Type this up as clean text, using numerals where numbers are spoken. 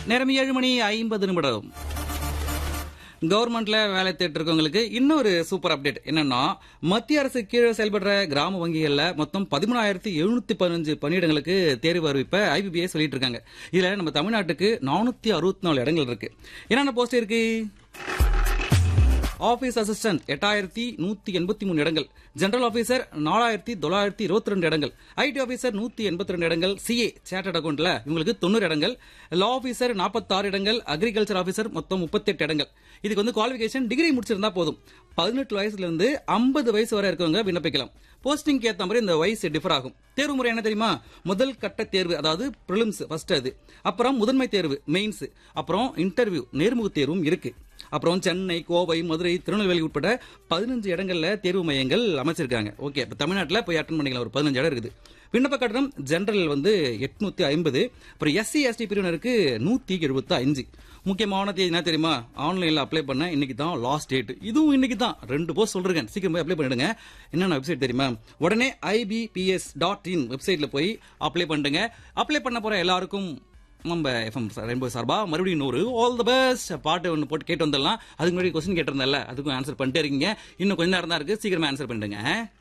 நேரம் 7:50. கவர்மெண்ட்ல வேலை தேடிட்டு இருக்கவங்களுக்கு இன்னொரு சூப்பர் அப்டேட் என்னன்னா, மத்திய அரசு கீழே செயல்படுற கிராம வங்கிகள்ல மொத்தம் 13,715 பணியிடங்களுக்கு தேர்வு அறிவிப்ப IBPS சொல்லிட்டு இருக்காங்க. இதுல நம்ம தமிழ்நாட்டுக்கு 464 இடங்கள் இருக்கு. என்னென்ன போஸ்ட் இருக்கு? ஆபீஸ் அசிஸ்டன்ட் 8183 இடங்கள், ஜெனரல் ஆபீசர் 4922 இடங்கள், ஐடி ஆபீசர் 182 இடங்கள், சிஏ சார்ட்டர்ட் அக்கவுண்ட்ல இவங்களுக்கு 90 இடங்கள், லா ஆபீசர் 46 இடங்கள், அக்ரிகல்ச்சர் ஆபீசர் மொத்தம் 38 இடங்கள். இதுக்கு வந்து குவாலிஃபிகேஷன் டிகிரி முடிச்சிருந்தா போதும். 18 வயசுல இருந்து 50 வயசு வரை இருக்கவங்க விண்ணப்பிக்கலாம். போஸ்டிங் ஏற்ற மாதிரி இந்த வயசு டிஃபர் ஆகும். தேர்வு முறை என்ன தெரியுமா? முதல் கட்ட தேர்வு, அதாவது பிரிலிம்ஸ் ஃபர்ஸ்ட், அது அப்புறம் முதன்மை தேர்வு மெயின்ஸ், அப்புறம் இன்டர்வியூ நேர்முக தேர்வும் இருக்கு. அப்புறம் சென்னை, கோவை, மதுரை, திருநெல்வேலி உட்பட 15 இடங்கள்ல தேர்வு மையங்கள் அமைச்சிருக்காங்க. ஓகே, இப்போ தமிழ்நாட்டில் போய் அட்டன் பண்ணிக்கலாம். ஒரு 15 இடம் இருக்குது. விண்ணப்ப கட்டணம் ஜெனரல் வந்து 850, அப்புறம் SC ST பிரிவினருக்கு 175. முக்கியமான தேதி என்ன தெரியுமா? ஆன்லைன்ல அப்ளை பண்ண இன்னைக்கு தான் லாஸ்ட் டேட். இதுவும் இன்னைக்கு தான். 2 போஸ்ட் சொல்றேன், சீக்கிரம் போய் அப்ளை பண்ணிடுங்க. என்னென்ன வெப்சைட் தெரியுமா? உடனே IBPS.in வெப்சைட்ல போய் அப்ளை பண்ணிடுங்க. அப்ளை பண்ண போற எல்லாருக்கும் நம்ம FM ரெயின்போ சார்பா மறுபடியும் ஆல் தி பெஸ்ட் பாட்டு ஒன்று போட்டு கேட்டு வந்துடலாம். அதுக்கு முன்னாடி கொஸ்டின் கேட்டிருந்தேன்ல, அதுக்கும் ஆன்சர் பண்ணிட்டே இருக்கீங்க. இன்னும் கொஞ்ச நேரம் தான் இருக்கு, சீக்கிரமா ஆன்சர் பண்ணிடுங்க.